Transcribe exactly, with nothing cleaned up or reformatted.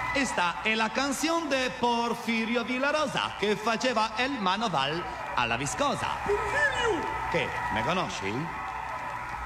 Esta è la canción de Porfirio Villarosa che faceva el manoval alla viscosa. Porfirio! Che, me conosci?